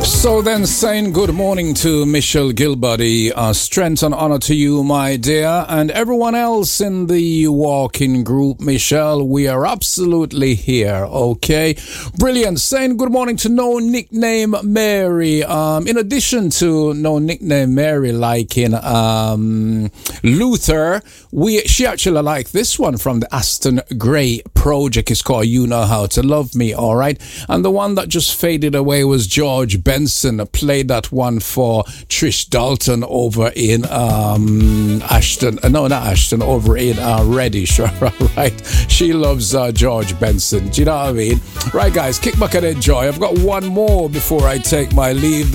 So then, saying good morning to Michelle Gilbody, strength and honor to you, my dear, and everyone else in the walking group. Michelle, we are absolutely here, okay? Brilliant. Saying good morning to No Nickname Mary. In addition to No Nickname Mary liking Luther, she actually liked this one from the Aston Gray project. It's called You Know How to Love Me, all right? And the one that just faded away was George Benson. Played that one for Trish Dalton over in over in Reddish, right? She loves George Benson. Do you know what I mean? Right, guys, kick back and enjoy. I've got one more before I take my leave.